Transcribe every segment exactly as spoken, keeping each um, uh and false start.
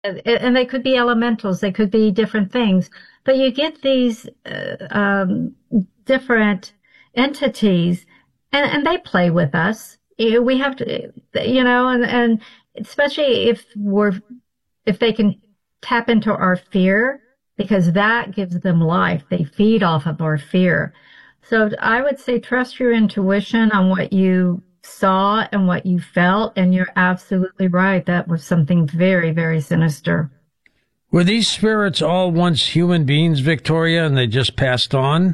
And and they could be elementals, they could be different things, but you get these uh, um, different entities, and, and they play with us. You- We have to, you know, and, and especially if we're, if they can tap into our fear, because that gives them life. They feed off of our fear. So I would say trust your intuition on what you saw and what you felt, and you're absolutely right. That was something very, very sinister. Were these spirits all once human beings, Victoria, and they just passed on?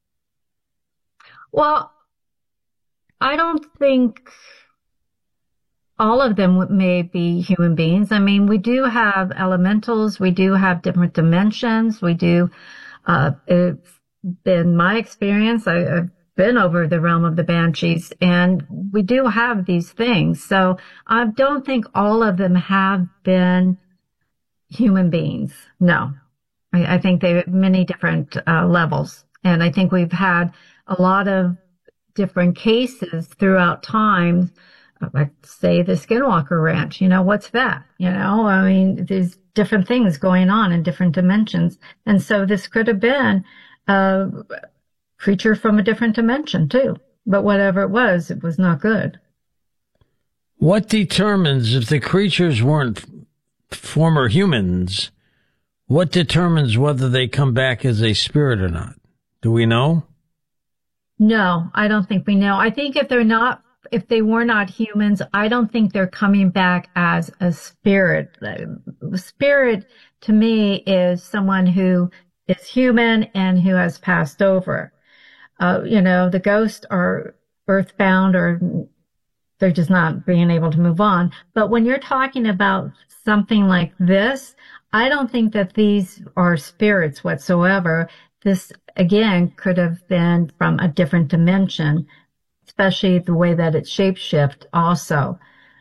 Well, I don't think all of them may be human beings. I mean, we do have elementals. We do have different dimensions. We do, uh, it's been my experience. I, I've been over the realm of the banshees, and we do have these things. So I don't think all of them have been human beings. No, I, I think they have many different uh, levels. And I think we've had a lot of different cases throughout time. Like, say, the Skinwalker Ranch, you know, what's that? You know, I mean, there's different things going on in different dimensions. And so this could have been a creature from a different dimension too. But whatever it was, it was not good. What determines if the creatures weren't former humans? What determines whether they come back as a spirit or not? Do we know? No, I don't think we know. I think if they're not, if they were not humans, I don't think they're coming back as a spirit. The spirit to me is someone who is human and who has passed over. Uh, you know, the ghosts are earthbound, or they're just not being able to move on. But when you're talking about something like this, I don't think that these are spirits whatsoever. This, again, could have been from a different dimension, especially the way that it shapeshift also.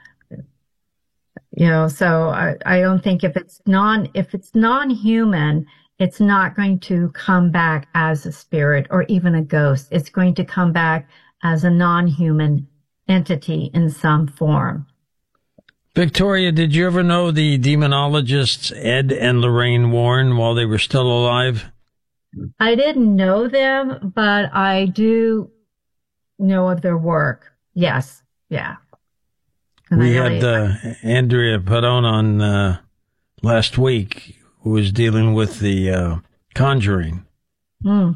You know, so I, I don't think if it's non, if it's non-human, it's not going to come back as a spirit or even a ghost. It's going to come back as a non-human entity in some form. Victoria, did you ever know the demonologists Ed and Lorraine Warren while they were still alive? I didn't know them, but I do know of their work. Yes. Yeah. And we I had really, uh, Andrea Perron on uh, last week, who was dealing with the uh, Conjuring. Hmm.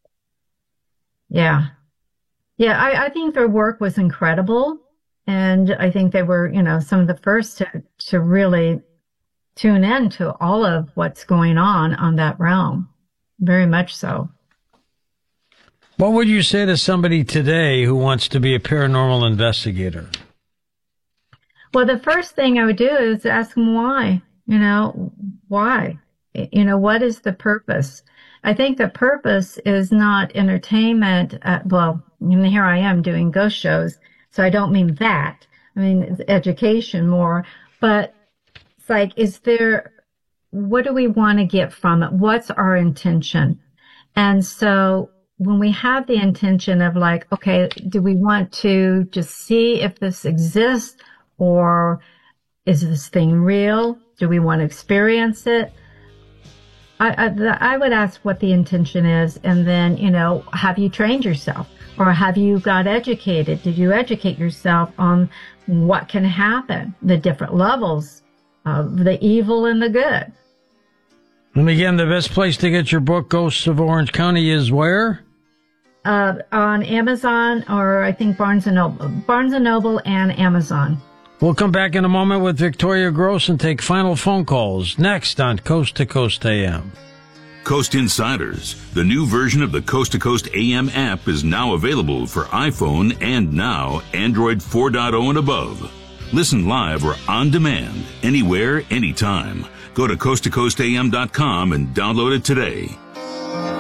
Yeah. Yeah, I, I think their work was incredible. And I think they were, you know, some of the first to, to really tune in to all of what's going on on that realm. Very much so. What would you say to somebody today who wants to be a paranormal investigator? Well, the first thing I would do is ask them why. You know, why? You know, what is the purpose? I think the purpose is not entertainment. Uh, well, and here I am doing ghost shows, so I don't mean that. I mean, it's education more. But it's like, is there, what do we want to get from it? What's our intention? And so when we have the intention of like, okay, do we want to just see if this exists, or is this thing real? Do we want to experience it? I, I, I would ask what the intention is, and then, you know, have you trained yourself, or have you got educated? Did you educate yourself on what can happen, the different levels of the evil and the good? And again, the best place to get your book, Ghosts of Orange County, is where? Uh, on Amazon, or I think Barnes and Noble, Barnes and Noble and Amazon. We'll come back in a moment with Victoria Gross and take final phone calls next on Coast to Coast A M. Coast Insiders, the new version of the Coast to Coast A M app, is now available for iPhone and now Android four point oh and above. Listen live or on demand, anywhere, anytime. Go to coast to coast a m dot com and download it today.